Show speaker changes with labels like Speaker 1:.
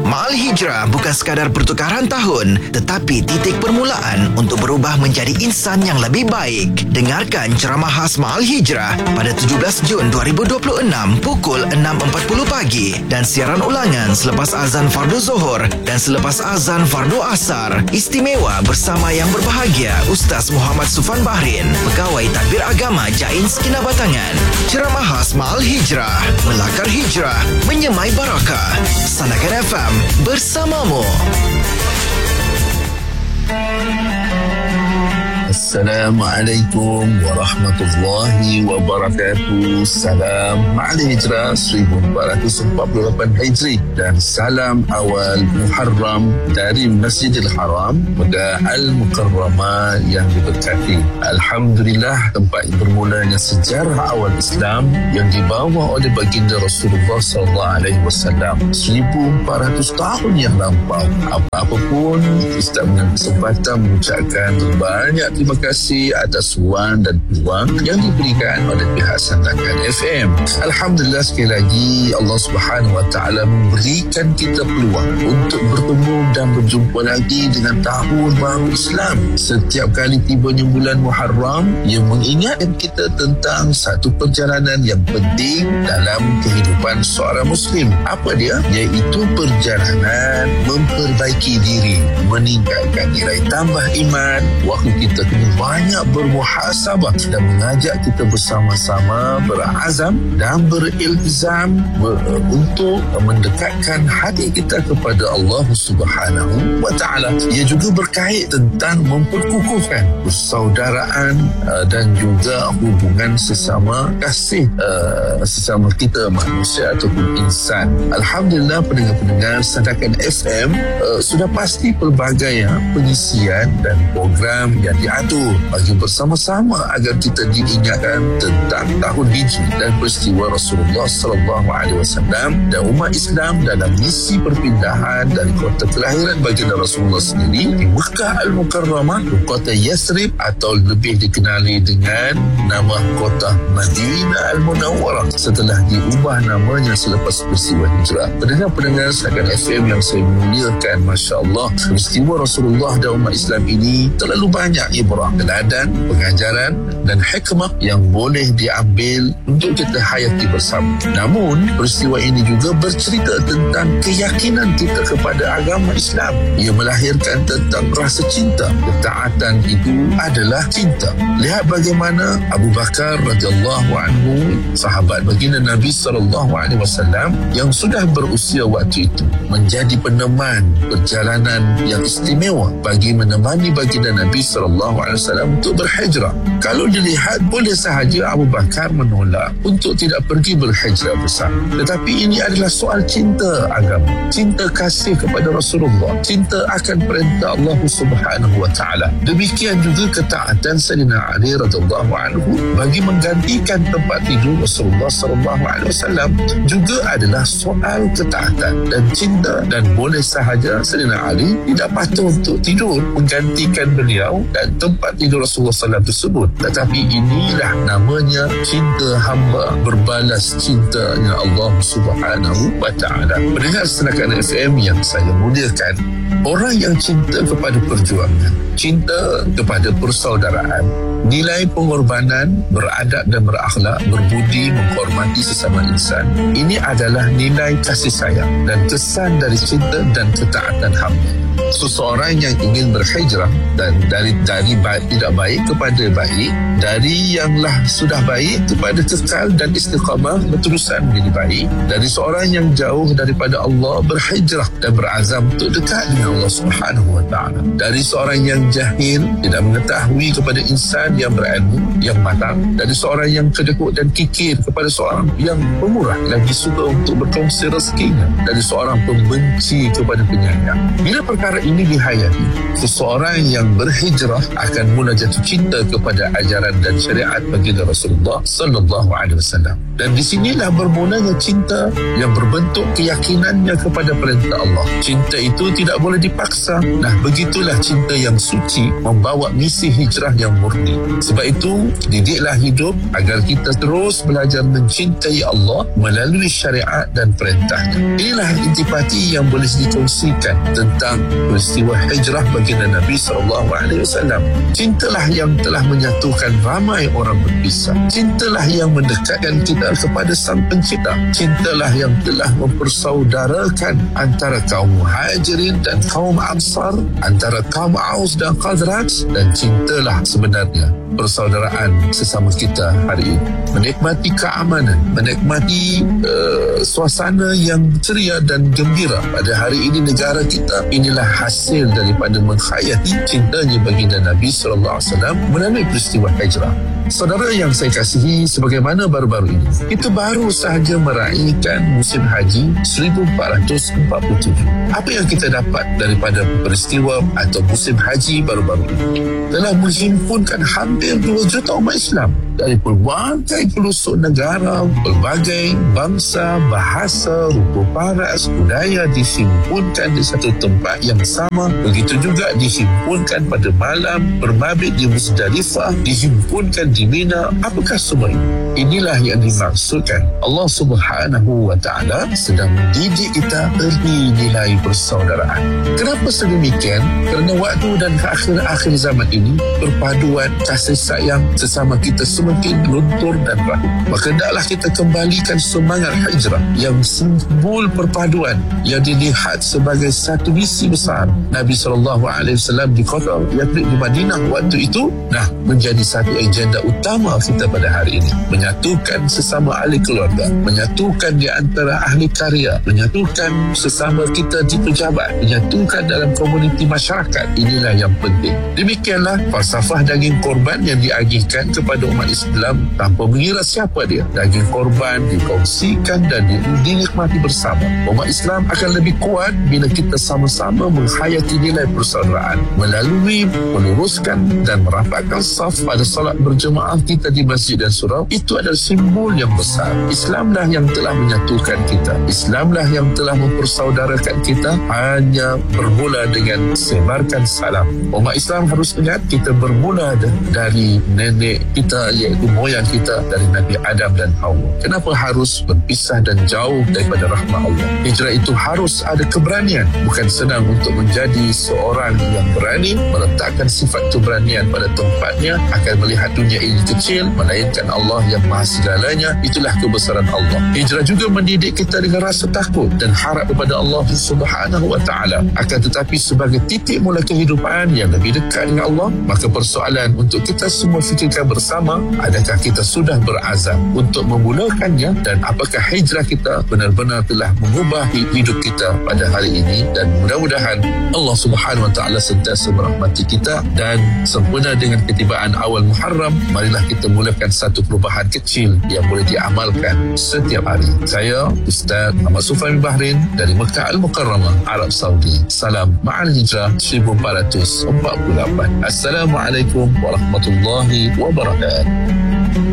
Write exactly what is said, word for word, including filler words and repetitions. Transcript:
Speaker 1: Ma'al Hijrah bukan sekadar pertukaran tahun, tetapi titik permulaan untuk berubah menjadi insan yang lebih baik. Dengarkan ceramah khas Ma'al Hijrah pada tujuh belas Jun dua ribu dua puluh enam pukul enam empat puluh pagi dan siaran ulangan selepas azan fardu Zuhur dan selepas azan fardu Asar. Istimewa bersama yang berbahagia Ustaz Muhammad Sufan Bahrin, Pegawai Tadbir Agama Jain Sekina Batangan. Ceramah khas Ma'al Hijrah, melakar hijrah, menyemai barakah. Sanakan F M bersamamu.
Speaker 2: Assalamualaikum warahmatullahi wabarakatuh. Salam Ma'al Hijrah seribu empat ratus empat puluh lapan Hijri dan salam awal Muharram dari Masjidil Haram pada Al-Mukarramah yang diberkati. Alhamdulillah, tempat bermulanya sejarah awal Islam yang dibawa oleh baginda Rasulullah sallallahu alaihi wasallam seribu empat ratus tahun yang lampau. Apa-apa pun, Ustaz mengambil kesempatan mengucapkan banyak terima kasih atas ruang dan peluang yang diberikan oleh pihak Sandakan F M. Alhamdulillah, sekali lagi Allah Subhanahu Wa Taala memberikan kita peluang untuk bertemu dan berjumpa lagi dengan tahun baru Islam. Setiap kali tibanya bulan Muharram, ia mengingatkan kita tentang satu perjalanan yang penting dalam kehidupan seorang Muslim. Apa dia? Iaitu perjalanan memperbaiki diri, meningkatkan nilai tambah iman. Waktu kita kena banyak bermuhasabah dan mengajak kita bersama-sama berazam dan beriltizam ber, untuk mendekatkan hati kita kepada Allah Subhanahu Wa Taala. Ia juga berkait tentang memperkukuhkan persaudaraan uh, dan juga hubungan sesama kasih uh, sesama kita manusia ataupun insan. Alhamdulillah, pendengar-pendengar Sandakan F M uh, sudah pasti pelbagai uh, pengisian dan program yang diatur bagi bersama-sama agar kita diingatkan tentang tahun Hijri dan peristiwa Rasulullah sallallahu alaihi wasallam dan umat Islam dalam misi perpindahan dari kota kelahiran baginda Rasulullah sendiri di Mekah Al-Mukarramah ke kota Yasrib atau lebih dikenali dengan nama kota Madinah Al-Munawwarah setelah diubah namanya selepas peristiwa hijrah. Pendengar-pendengar Sandakan F M yang saya muliakan, Masya Allah, peristiwa Rasulullah dan umat Islam ini terlalu banyak ibrah, teladan, pengajaran dan hikmah yang boleh diambil untuk kita hayati bersama. Namun, peristiwa ini juga bercerita tentang keyakinan kita kepada agama Islam. Ia melahirkan tentang rasa cinta. Ketaatan itu adalah cinta. Lihat bagaimana Abu Bakar radhiyallahu anhu, sahabat baginda Nabi sallallahu alaihi wasallam yang sudah berusia waktu itu, menjadi peneman perjalanan yang istimewa bagi menemani baginda Nabi sallallahu alaihi wasallam untuk berhijrah. Kalau dilihat, boleh sahaja Abu Bakar menolak untuk tidak pergi berhijrah bersama. Tetapi ini adalah soal cinta agama, cinta kasih kepada Rasulullah, cinta akan perintah Allah Subhanahu Wa Taala. Demikian juga ketaatan Sayyidina Ali radhiyallahu anhu bagi menggantikan tempat tidur Rasulullah sallallahu alaihi wasallam juga adalah soal ketaatan dan cinta, dan boleh sahaja Sayyidina Ali tidak patuh untuk tidur menggantikan beliau dan tempat tidur Rasulullah sallallahu alaihi wasallam tersebut. Tetapi inilah namanya cinta hamba berbalas cintanya Allah Subhanahu Wa Taala. Pendengar Sandakan F M yang saya muliakan, orang yang cinta kepada perjuangan, cinta kepada persaudaraan, nilai pengorbanan, beradab dan berakhlak, berbudi, menghormati sesama insan, ini adalah nilai kasih sayang dan kesan dari cinta dan ketaatan hamba. Seseorang yang ingin berhijrah dan dari dari baik, tidak baik kepada baik, dari yanglah sudah baik kepada kekal dan istiqamah berterusan menjadi baik, dari seorang yang jauh daripada Allah berhijrah dan berazam untuk dekat dengan Allah Subhanahu Wa Taala, dari seorang yang jahil tidak mengetahui kepada insan yang berilmu yang matang, dari seorang yang kedekut dan kikir kepada seorang yang pemurah lagi suka untuk berkongsi rezekinya, dari seorang pembenci kepada penyayang. Bila perkara ini dihayati, seseorang yang berhijrah akan akan mula jatuh cinta kepada ajaran dan syariat baginda Rasulullah sallallahu alaihi wasallam. Dan di sinilah bermulanya cinta yang berbentuk keyakinannya kepada perintah Allah. Cinta itu tidak boleh dipaksa. Nah, begitulah cinta yang suci membawa misi hijrah yang murni. Sebab itu, didiklah hidup agar kita terus belajar mencintai Allah melalui syariat dan perintahnya. Inilah intipati yang boleh dikongsikan tentang peristiwa hijrah baginda Nabi sallallahu alaihi wasallam. Cintalah yang telah menyatukan ramai orang berpisah. Cintalah yang mendekatkan kita kepada Sang Pencipta. Cintalah yang telah mempersaudarakan antara kaum Muhajirin dan kaum Ansar, antara kaum Aus dan Khazraj, dan cintalah sebenarnya persaudaraan sesama kita hari ini. Menikmati keamanan, menikmati uh, suasana yang ceria dan gembira pada hari ini negara kita, inilah hasil daripada menghayati cintanya baginda Nabi sallallahu alaihi wasallam melalui peristiwa hijrah. Saudara yang saya kasihi, sebagaimana baru-baru ini kita baru sahaja meraihkan musim haji seribu empat ratus empat puluh tujuh. Apa yang kita dapat daripada peristiwa atau musim haji baru-baru ini? Telah menghimpunkan hampir dua juta umat Islam dari pelbagai pelosok negara, pelbagai bangsa, bahasa, rupa paras, budaya dihimpunkan di satu tempat yang sama. Begitu juga dihimpunkan pada malam bermabit di Muzdalifah, dihimpunkan di Mina. Apakah semua ini? Inilah yang dimaksudkan. Allah Subhanahu wa Ta'ala sedang mendidik kita erti nilai persaudaraan. Kenapa sedemikian? Kerana waktu dan akhir-akhir zaman ini perpaduan kasih sayang sesama kita semakin luntur dan rapuh. Maka hendaklah kita kembalikan semangat hijrah yang simbol perpaduan yang dilihat sebagai satu misi besar Nabi sallallahu alaihi wasallam di kota Yathrib di Madinah waktu itu, nah menjadi satu agenda utama kita pada hari ini. Menyatukan sesama ahli keluarga, menyatukan di antara ahli karya, menyatukan sesama kita di pejabat, menyatukan dalam komuniti masyarakat. Inilah yang penting. Demikianlah falsafah daging korban yang diagihkan kepada umat Islam tanpa mengira siapa dia. Daging korban dikongsikan dan dinikmati bersama. Umat Islam akan lebih kuat bila kita sama-sama menghayati nilai persaudaraan melalui meluruskan dan merapatkan saf pada salat berjemaah kita di masjid dan surau. Itu adalah simbol yang besar. Islamlah yang telah menyatukan kita. Islamlah yang telah mempersaudarakan kita. Hanya bermula dengan sebarkan salam. Umat Islam harus ingat kita bermula dari nenek kita, iaitu moyang kita, dari Nabi Adam dan Hawa. Kenapa harus berpisah dan jauh daripada rahmat Allah? Hijrah itu harus ada keberanian. Bukan senang untuk menjadi seorang yang berani, meletakkan sifat keberanian pada tempatnya, akan melihat dunia ini kecil, melainkan Allah yang maha segalanya. Itulah kebesaran Allah. Hijrah juga mendidik kita dengan rasa takut dan harap kepada Allah Subhanahu wa Ta'ala. Akan tetapi sebagai titik mula kehidupan yang lebih dekat dengan Allah, maka persoalan untuk kita semua fikirkan bersama, adakah kita sudah berazam untuk memulakannya, dan apakah hijrah kita benar-benar telah mengubah hidup kita pada hari ini. Dan mudah-mudahan Allah Subhanahu wa Ta'ala sentiasa merahmati kita. Dan sempurna dengan ketibaan awal Muharram, marilah kita mulakan satu perubahan kecil yang boleh diamalkan setiap hari. Saya Ustaz Ahmad Sufyan Bahrin dari Mekah Al-Mukarramah, Arab Saudi. Salam Ma'al Hijrah seribu empat ratus empat puluh lapan. Assalamualaikum warahmatullahi wabarakatuh.